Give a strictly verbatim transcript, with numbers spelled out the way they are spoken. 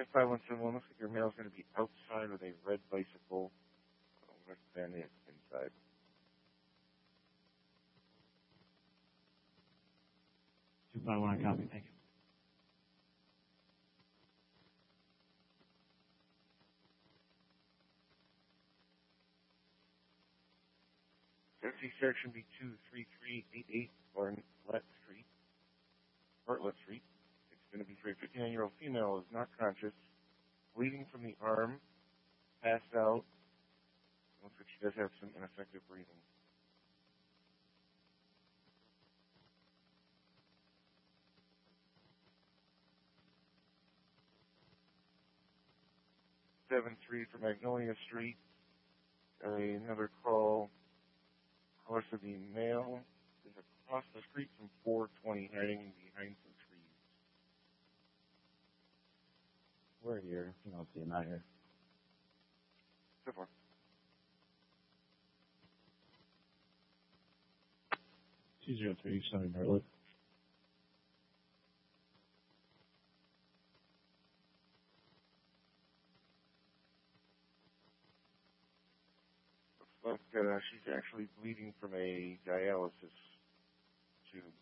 ten five one seven one, looks like your mail is going to be outside with a red bicycle. Less than it inside. two five one, copy. Thank you. Taxi section B two three three eight eight Bartlett Street. Bartlett Street. It's going to be for a fifty-nine-year-old female who is not conscious, bleeding from the arm, passed out. Looks like she does have some ineffective breathing. seven three for Magnolia Street. Another call. Horse of the male is across the street from four twenty, hiding behind some trees. We're here. You don't see him out here. So far. two zero three, sorry, Bartlett. Looks like uh, she's actually bleeding from a dialysis tube.